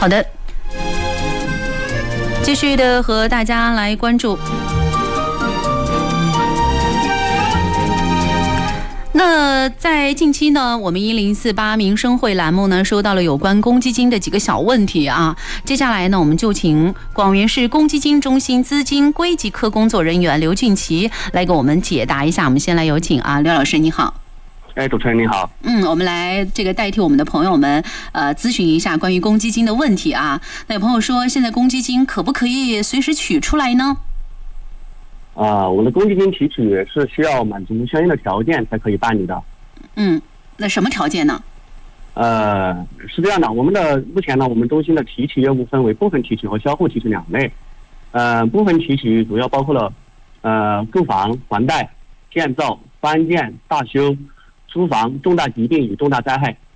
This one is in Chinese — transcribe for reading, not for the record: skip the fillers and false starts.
好的，继续的和大家来关注。那在近期呢，我们1048民生会栏目呢收到了有关公积金的几个小问题啊。接下来呢，我们就请广元市公积金中心资金归集科工作人员刘俊奇来给我们解答一下。我们先来有请啊，刘老师你好。 主持人你好。 我们来代替我们的朋友们咨询一下关于公积金的问题啊。那有朋友说，现在公积金可不可以随时取出来呢？ 我们的公积金提取是需要满足相应的条件才可以办理的。 那什么条件呢？ 是这样的，目前呢，我们中心的提取业务分为部分提取和销户提取两类。部分提取主要包括了购房、还贷、建造、翻建、大修、租房、重大疾病与重大灾害。